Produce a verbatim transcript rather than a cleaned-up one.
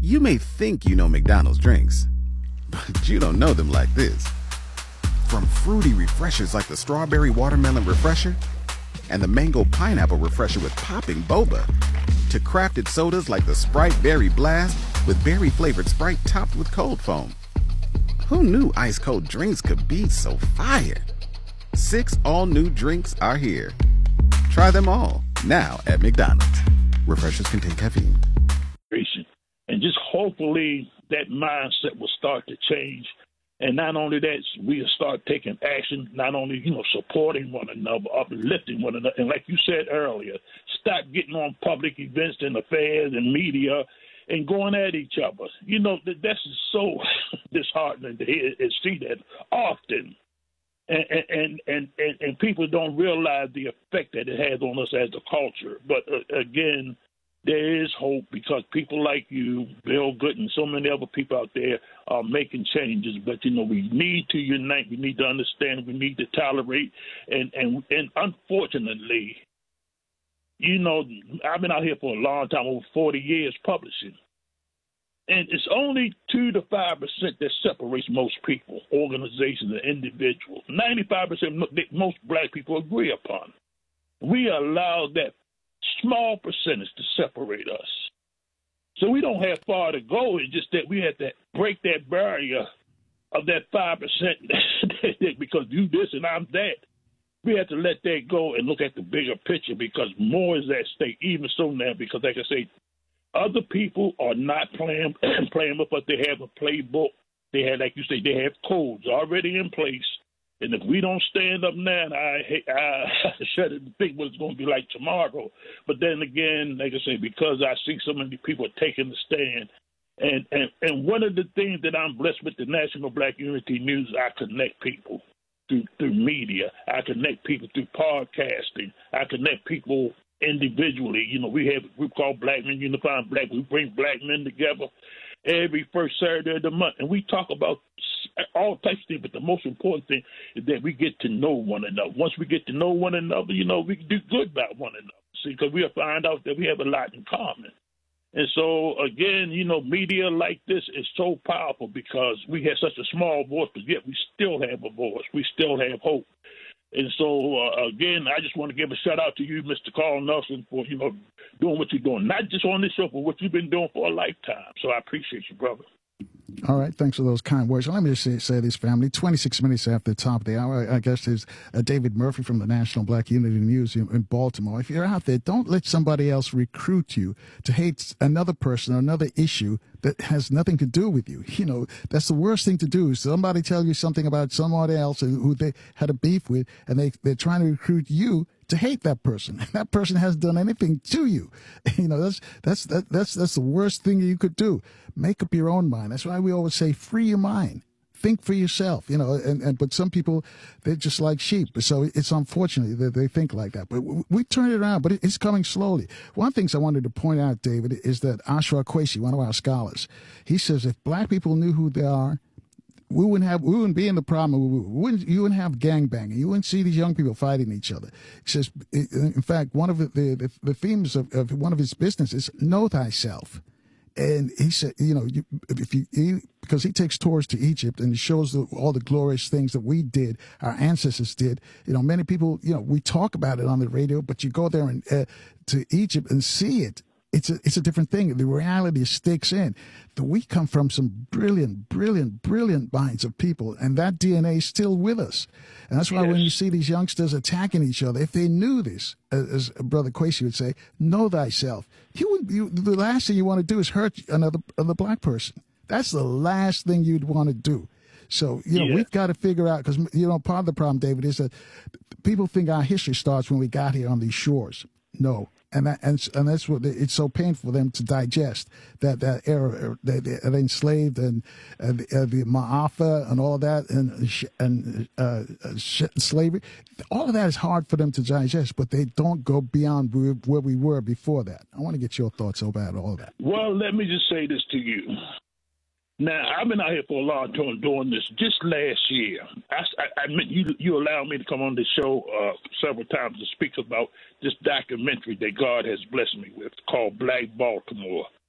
You may think you know McDonald's drinks, but you don't know them like this. From fruity refreshers like the Strawberry Watermelon Refresher and the Mango Pineapple Refresher with popping boba, to crafted sodas like the Sprite Berry Blast with berry-flavored Sprite topped with cold foam. Who knew ice-cold drinks could be so fire? Six all-new drinks are here. Try them all, now at McDonald's. Refreshers contain caffeine. And just hopefully that mindset will start to change. And not only that, we'll start taking action, not only, you know, supporting one another, uplifting one another. And like you said earlier, stop getting on public events and affairs and media and going at each other. You know, that that's so disheartening to hear and see that often. And and, and, and and people don't realize the effect that it has on us as a culture. But uh, again, there is hope because people like you, Bill Good, and so many other people out there are making changes. But, you know, we need to unite. We need to understand. We need to tolerate. And, and, and unfortunately, you know, I've been out here for a long time, over forty years publishing. And it's only two to five percent that separates most people, organizations, and individuals. ninety-five percent most black people agree upon. We allow that small percentage to separate us. So we don't have far to go. It's just that we have to break that barrier of that five percent because you this and I'm that. We have to let that go and look at the bigger picture because more is at stake, even so now, because like I say, other people are not playing, playing with us. They have a playbook. They have, like you say, they have codes already in place. And if we don't stand up now, I, I shudder to think what it's going to be like tomorrow. But then again, like I say, because I see so many people taking the stand, and, and, and one of the things that I'm blessed with the National Black Unity News, I connect people through, through media. I connect people through podcasting. I connect people individually. You know, we have a group called Black Men Unifying Black. We bring black men together every first Saturday of the month, and we talk about all types of things, but the most important thing is that we get to know one another. Once we get to know one another, you know, we can do good by one another, see, because we'll find out that we have a lot in common. And so, again, you know, media like this is so powerful because we have such a small voice, but yet we still have a voice. We still have hope. And so, uh, again, I just want to give a shout-out to you, Mister Carl Nelson, for, you know, doing what you're doing, not just on this show, but what you've been doing for a lifetime. So I appreciate you, brother. All right. Thanks for those kind words. Let me just say, say this, family. twenty-six minutes after the top of the hour, I guess there's uh, David Murphy from the National Black Unity News in, in Baltimore. If you're out there, don't let somebody else recruit you to hate another person or another issue that has nothing to do with you. You know, that's the worst thing to do. Somebody tell you something about somebody else who they had a beef with, and they, they're trying to recruit you to hate that person. That person hasn't done anything to you. You know, that's that's that, that's that's the worst thing you could do. Make up your own mind. That's why we always say, free your mind. Think for yourself, you know, and, and but some people, they're just like sheep. So it's unfortunate that they think like that. But we, we turn it around, but it's coming slowly. One of the things I wanted to point out, David, is that Ashra Kwesi, one of our scholars, he says if black people knew who they are, we wouldn't have, we wouldn't be in the problem. We wouldn't, you wouldn't have gangbanging. You wouldn't see these young people fighting each other. He says, in fact, one of the, the, the themes of, of one of his businesses, know thyself. And he said, you know, you, if you, he, because he takes tours to Egypt and he shows the, all the glorious things that we did, our ancestors did. You know, many people, you know, we talk about it on the radio, but you go there and uh, to Egypt and see it. It's a, it's a different thing. The reality sticks in. But we come from some brilliant, brilliant, brilliant minds of people, and that D N A is still with us. And that's why yes. when you see these youngsters attacking each other, if they knew this, as Brother Kwesi would say, know thyself. You would, you, the last thing you want to do is hurt another, another black person. That's the last thing you'd want to do. So, you know, yeah. we've got to figure out, because, you know, part of the problem, David, is that people think our history starts when we got here on these shores. No. And that, and and that's what it's so painful for them to digest, that that era, that they, they enslaved and uh, the, uh, the Ma'afa and all of that, and and uh, slavery, all of that is hard for them to digest. But they don't go beyond where we were before that. I want to get your thoughts about all of that. Well, let me just say this to you. Now, I've been out here for a long time doing this. Just last year, I, I, I mean, you you allowed me to come on this show uh, several times to speak about this documentary that God has blessed me with called Black Baltimore.